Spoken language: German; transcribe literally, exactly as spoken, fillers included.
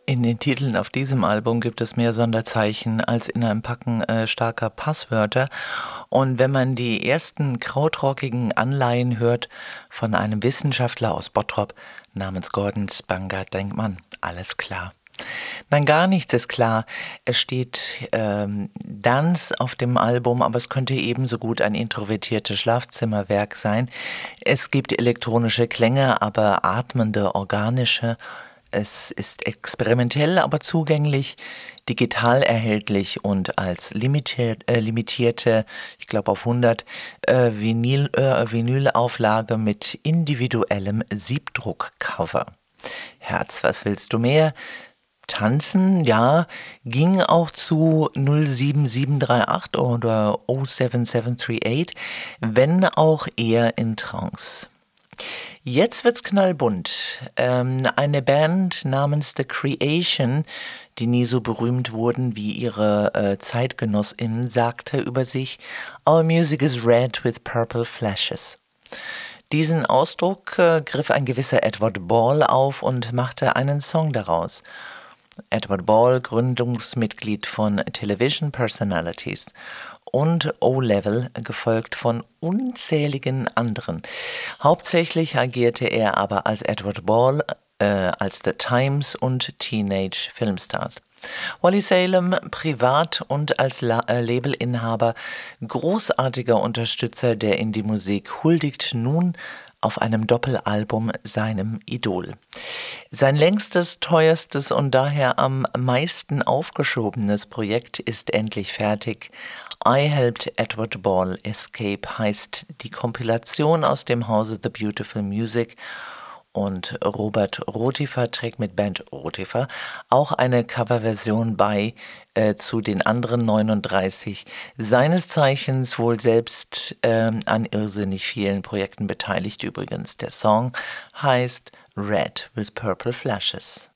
In den Titeln auf diesem Album gibt es mehr Sonderzeichen als in einem Packen äh, starker Passwörter. Und wenn man die ersten krautrockigen Anleihen hört von einem Wissenschaftler aus Bottrop namens Gordon Spanger, denkt man, alles klar. Nein, gar nichts ist klar. Es steht ähm, Dance auf dem Album, aber es könnte ebenso gut ein introvertiertes Schlafzimmerwerk sein. Es gibt elektronische Klänge, aber atmende, organische. Es ist experimentell, aber zugänglich, digital erhältlich und als limitiert, äh, limitierte, ich glaube auf hundert, äh, Vinyl, äh, Vinylauflage mit individuellem Siebdruckcover. Herz, was willst du mehr? Tanzen, ja, ging auch zu null sieben sieben drei acht oder null sieben sieben drei acht, wenn auch eher in Trance. Jetzt wird's knallbunt. Ähm, eine Band namens The Creation, die nie so berühmt wurden wie ihre äh, ZeitgenossInnen, sagte über sich: "Our music is red with purple flashes." Diesen Ausdruck äh, griff ein gewisser Edward Ball auf und machte einen Song daraus. Edward Ball, Gründungsmitglied von Television Personalities und O-Level, gefolgt von unzähligen anderen. Hauptsächlich agierte er aber als Edward Ball, äh, als The Times und Teenage Filmstars. Wally Salem, privat und als La- äh, Labelinhaber, großartiger Unterstützer der Indie-Musik, huldigt nun auf einem Doppelalbum seinem Idol. Sein längstes, teuerstes und daher am meisten aufgeschobenes Projekt ist endlich fertig. I Helped Edward Ball Escape heißt die Kompilation aus dem Hause The Beautiful Music. Und Robert Rotifer trägt mit Band Rotifer auch eine Coverversion bei äh, zu den anderen neununddreißig, seines Zeichens wohl selbst ähm, an irrsinnig vielen Projekten beteiligt übrigens. Der Song heißt Red with Purple Flashes.